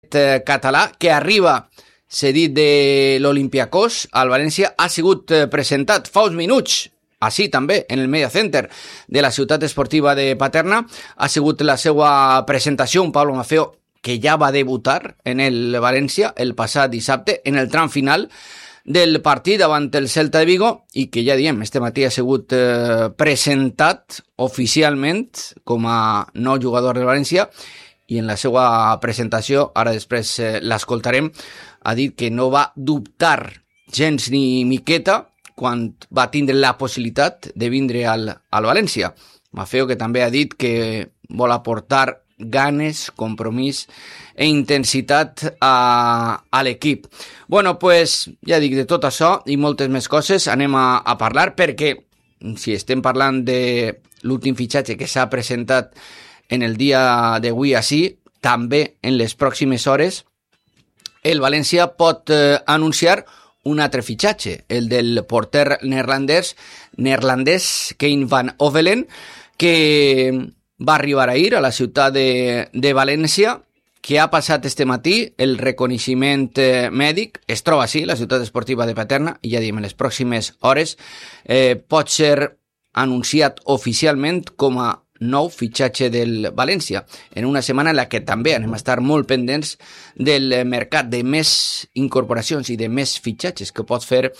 català que arriba cedit de l'Olympiacos al València, ha sigut presentat fa uns minuts, així també, en el Media Center de la ciutat esportiva de Paterna. Ha sigut la seva presentació, un Pablo Maffeo que ja va debutar en el València el passat dissabte, en el tram final del partit davant el Celta de Vigo, i que ja diem, este matí ha sigut presentat oficialment com a nou jugador del València, i en la seva presentació, ara després l'escoltarem, ha dit que no va dubtar gens ni miqueta quan va tindre la possibilitat de vindre al València. Maffeo, que també ha dit que vol aportar ganes, compromís e intensitat a l'equip. Bueno, pues ja dic, de tot això i moltes més coses anem a parlar, perquè si estem parlant de l'últim fitxatge que s'ha presentat en el dia d'avui així, també en les pròximes hores el València pot anunciar un altre fitxatge, el del porter neerlandès Kane van Ovelen, que va arribar ahir a la ciutat de València, que ha passat este matí el reconeixement mèdic. Es troba així, la ciutat esportiva de Paterna, i ja diem, en les pròximes hores pot ser anunciat oficialment com a nou fitxatge del València, en una setmana en la que també anem a estar molt pendents del mercat de més incorporacions i de més fitxatges que pot fer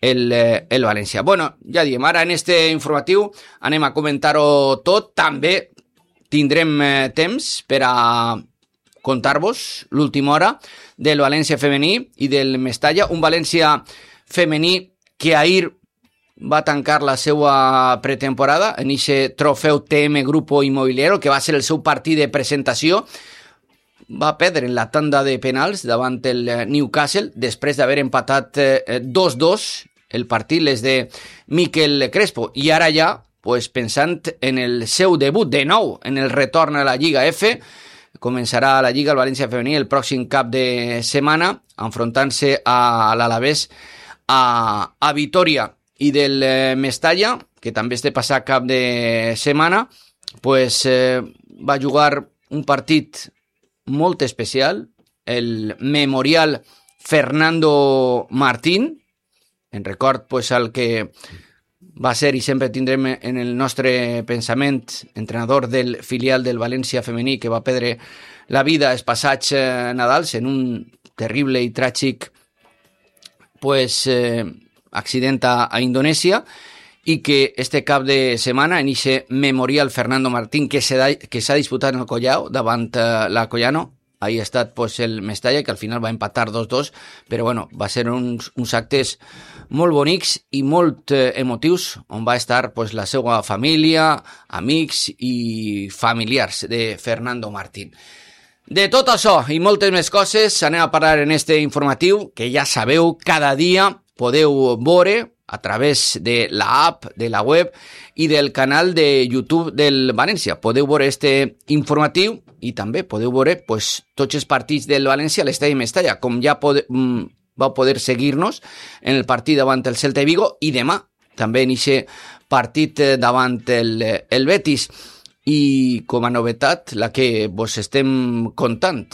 el València. Bueno, ja diem, ara en este informatiu anem a comentar-ho tot. També tindrem temps per a contar-vos l'última hora del València femení i del Mestalla, un València femení que ahir va tancar la seva pretemporada en aquest trofeu TM Grupo Inmobiliario, que va ser el seu partit de presentació. Va perdre en la tanda de penals davant el Newcastle, després d'haver empatat 2-2 el partit, les de Miquel Crespo. I ara ja, pues, pensant en el seu debut de nou en el retorn a la Lliga F, començarà la Lliga el València femení el pròxim cap de setmana, enfrontant-se a l'Alavés a Vitoria. I del Mestalla, que també este passat cap de setmana, pues, va jugar un partit molt especial, el Memorial Fernando Martín, en record pues, al que va ser i sempre tindrem en el nostre pensament entrenador del filial del València femení, que va perdre la vida els passats Nadals en un terrible i tràgic pues, accident a Indonèsia, i que este cap de setmana en ese Memorial Fernando Martín que s'ha disputat en el Collao davant la Collano, ahí ha estat pues, el Mestalla, que al final va empatar 2-2, però bueno, va ser uns actes molt bonics i molt emotius, on va estar pues, la seva família, amics i familiars de Fernando Martín. De tot això i moltes més coses anem a parlar en este informatiu, que ja sabeu, cada dia podeu veure a través de l'app, de la web i del canal de YouTube del València. Podeu veure este informatiu i també podeu veure pues, tots els partits del València a l'estadi Mestalla, com ja vau poder seguir-nos en el partit davant el Celta de Vigo i demà també en aquest partit davant el Betis. I com a novetat, la que vos estem contant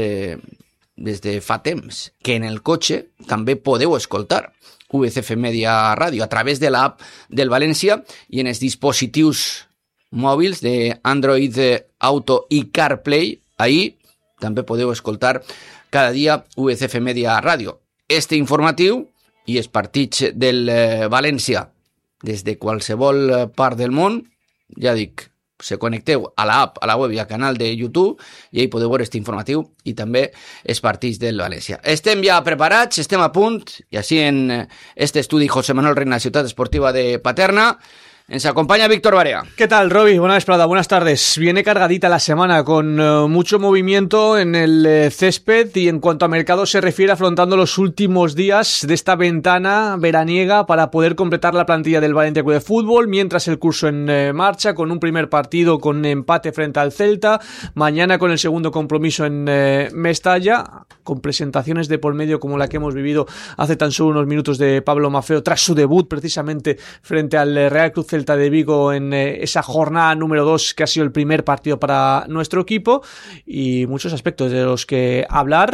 des de fa temps, que en el cotxe també podeu escoltar VCF Media Ràdio a través de l'app del València i en els dispositius mòbils d'Android Auto i CarPlay. Ahí també podeu escoltar cada dia VCF Media Ràdio. Este informatiu i els partits del València des de qualsevol part del món, ja dic, se connecteu a l'app, a la web i al canal de YouTube i ahí podeu veure este informatiu i també els partits del València. Estem ja preparats, estem a punt, i així en este estudi José Manuel Reina, ciutat esportiva de Paterna, nos acompaña Víctor Barea. ¿Qué tal, Roby? Buena vesprada, buenas tardes. Viene cargadita la semana con mucho movimiento en el césped y en cuanto a mercado se refiere, afrontando los últimos días de esta ventana veraniega para poder completar la plantilla del Valencia Club de Fútbol, mientras el curso en marcha con un primer partido con empate frente al Celta, mañana con el segundo compromiso en Mestalla con presentaciones de por medio como la que hemos vivido hace tan solo unos minutos de Pablo Maffeo tras su debut precisamente frente al Real Club Celta de Vigo en esa jornada número 2 que ha sido el primer partido para nuestro equipo, y muchos aspectos de los que hablar.